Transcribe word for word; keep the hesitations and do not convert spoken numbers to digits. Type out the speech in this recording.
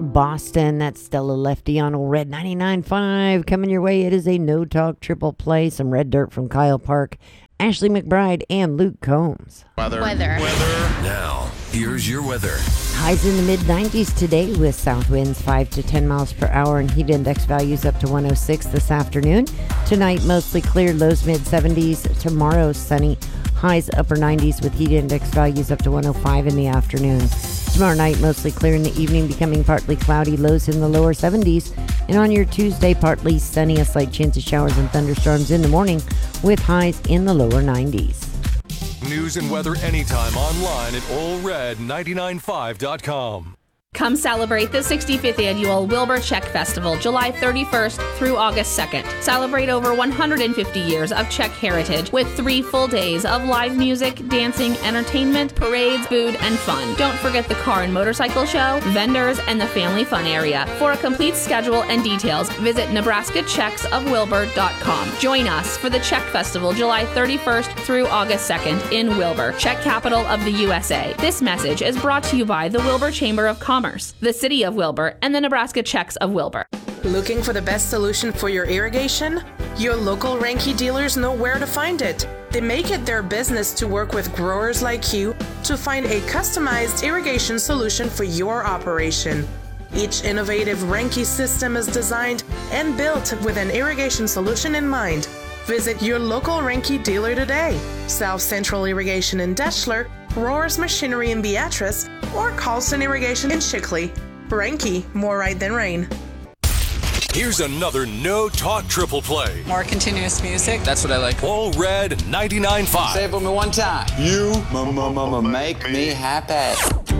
Boston. That's Stella Lefty on Old Red ninety-nine point five. Coming your way, it is a no-talk triple play. Some red dirt from Kyle Park, Ashley McBride, and Luke Combs. Weather. Weather. Weather. Now, here's your weather. Highs in the mid nineties today with south winds five to ten miles per hour and heat index values up to one oh six this afternoon. Tonight, mostly clear, lows mid seventies. Tomorrow, sunny, highs upper nineties with heat index values up to one oh five in the afternoon. Tomorrow night, mostly clear in the evening, becoming partly cloudy, lows in the lower seventies. And on your Tuesday, partly sunny, a slight chance of showers and thunderstorms in the morning with highs in the lower nineties. News and weather anytime online at ole red nine nine five dot com. Come celebrate the sixty-fifth annual Wilbur Czech Festival, July thirty-first through August second. Celebrate over one hundred fifty years of Czech heritage with three full days of live music, dancing, entertainment, parades, food, and fun. Don't forget the car and motorcycle show, vendors, and the family fun area. For a complete schedule and details, visit nebraska czechs of wilbur dot com. Join us for the Czech Festival, July thirty-first through August second in Wilbur, Czech capital of the U S A. This message is brought to you by the Wilbur Chamber of Commerce, the City of Wilbur, and the Nebraska Czechs of Wilbur. Looking for the best solution for your irrigation? Your local Ranke dealers know where to find it. They make it their business to work with growers like you to find a customized irrigation solution for your operation. Each innovative Ranke system is designed and built with an irrigation solution in mind. Visit your local Ranke dealer today. South Central Irrigation in Deschler, Roars Machinery in Beatrice, or Carlson Irrigation in Shickley. Ranke, more right than rain. Here's another no-talk triple play. More continuous music. That's what I like. Ole Red ninety-nine point five. Say it for me one time. You, mama, mama, make me happy.